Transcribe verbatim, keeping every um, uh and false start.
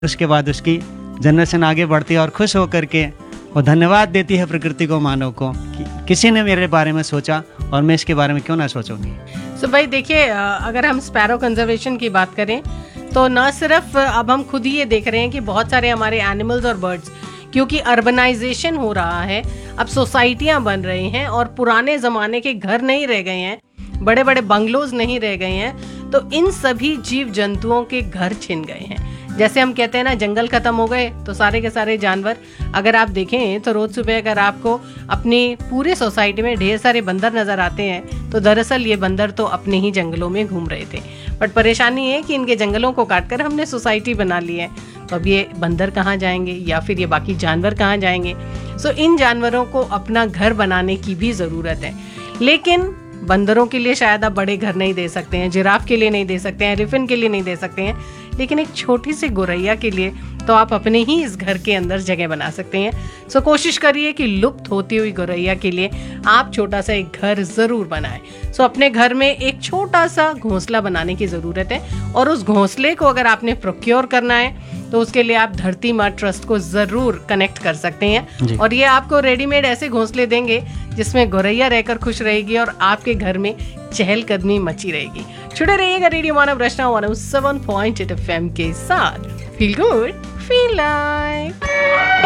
उसके बाद उसकी जनरेशन आगे बढ़ती है और खुश होकर के वो धन्यवाद देती है प्रकृति को, मानव को, कि किसी ने मेरे बारे में सोचा और मैं इसके बारे में क्यों ना सोचूंगी। सो so भाई देखिए, अगर हम स्पैरो कंजर्वेशन की बात करें तो न सिर्फ अब हम खुद ही ये देख रहे हैं कि बहुत सारे हमारे एनिमल्स और बर्ड्स, क्योंकि अर्बनाइजेशन हो रहा है, अब सोसाइटियां बन रही हैं और पुराने ज़माने के घर नहीं रह गए हैं, बड़े बड़े बंगलोज नहीं रह गए हैं, तो इन सभी जीव जंतुओं के घर छिन गए हैं। जैसे हम कहते हैं ना, जंगल खत्म हो गए तो सारे के सारे जानवर, अगर आप देखें तो रोज सुबह अगर आपको अपनी पूरे सोसाइटी में ढेर सारे बंदर नजर आते हैं तो दरअसल ये बंदर तो अपने ही जंगलों में घूम रहे थे। बट परेशानी है कि इनके जंगलों को काटकर हमने सोसाइटी बना ली है, तो अब ये बंदर कहाँ जाएंगे या फिर ये बाकी जानवर कहाँ जाएंगे। सो इन जानवरों को अपना घर बनाने की भी ज़रूरत है, लेकिन बंदरों के लिए शायद आप बड़े घर नहीं दे सकते हैं, जिराफ के लिए नहीं दे सकते हैं, एलिफेंट के लिए नहीं दे सकते हैं, लेकिन एक छोटी सी गौरैया के लिए तो आप अपने ही इस घर के अंदर जगह बना सकते हैं। सो कोशिश करिए कि लुप्त होती हुई गौरैया के लिए आप छोटा सा एक घर ज़रूर बनाएं। सो अपने घर में एक छोटा सा घोंसला बनाने की ज़रूरत है, और उस घोंसले को अगर आपने प्रोक्योर करना है तो उसके लिए आप धरती माँ ट्रस्ट को ज़रूर कनेक्ट कर सकते हैं, और ये आपको रेडीमेड ऐसे घोंसले देंगे जिसमें गौरैया रहकर खुश रहेगी और आपके घर में चहलकदमी मची रहेगी। जुड़े रहिएगा रेडियो मानव रचना one O seven point eight F M के साथ। Feel good, feel like.